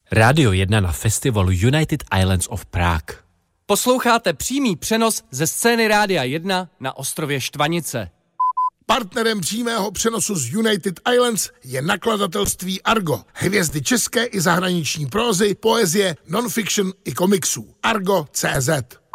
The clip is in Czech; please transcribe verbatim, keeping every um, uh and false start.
Rádio jedna na festivalu United Islands of Prague. Posloucháte přímý přenos ze scény Rádia jedna na ostrově Štvanice. Partnerem přímého přenosu z United Islands je nakladatelství Argo. Hvězdy české i zahraniční prózy, poezie, non-fiction i komiksů. Argo tečka cé zet